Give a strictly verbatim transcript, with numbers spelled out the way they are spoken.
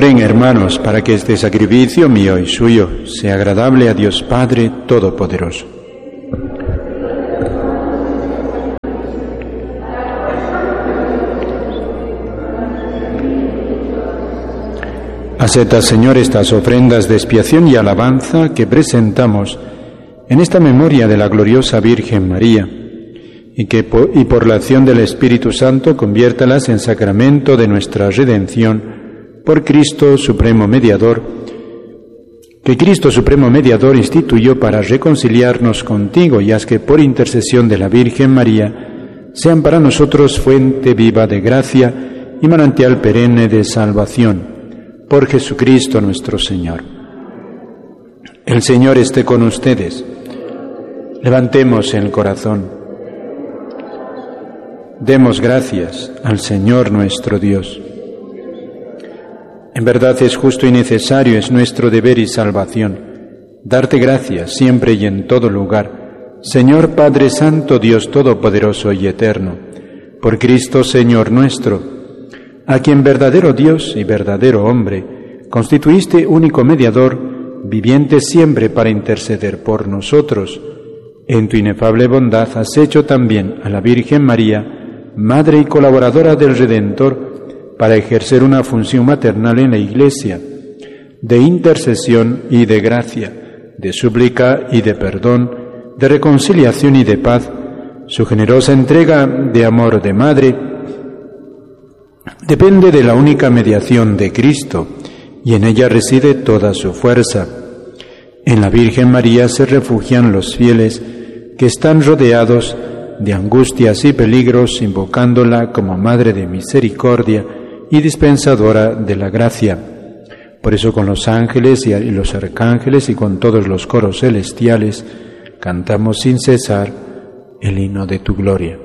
Oren, hermanos, para que este sacrificio mío y suyo sea agradable a Dios Padre Todopoderoso. Acepta, Señor, estas ofrendas de expiación y alabanza que presentamos en esta memoria de la gloriosa Virgen María, y que por, y por la acción del Espíritu Santo conviértalas en sacramento de nuestra redención, por Cristo Supremo Mediador, que Cristo Supremo Mediador instituyó para reconciliarnos contigo, y haz que por intercesión de la Virgen María sean para nosotros fuente viva de gracia y manantial perenne de salvación. Por Jesucristo nuestro Señor. El Señor esté con ustedes. Levantemos el corazón. Demos gracias al Señor nuestro Dios. En verdad es justo y necesario, es nuestro deber y salvación, darte gracias siempre y en todo lugar, Señor Padre Santo, Dios Todopoderoso y Eterno, por Cristo Señor nuestro, a quien verdadero Dios y verdadero hombre constituiste único mediador, viviente siempre para interceder por nosotros. En tu inefable bondad has hecho también a la Virgen María, Madre y colaboradora del Redentor, para ejercer una función maternal en la Iglesia, de intercesión y de gracia, de súplica y de perdón, de reconciliación y de paz. Su generosa entrega de amor de madre depende de la única mediación de Cristo, y en ella reside toda su fuerza. En la Virgen María se refugian los fieles que están rodeados de angustias y peligros, invocándola como Madre de Misericordia y dispensadora de la gracia. Por eso con los ángeles y los arcángeles y con todos los coros celestiales cantamos sin cesar el himno de tu gloria.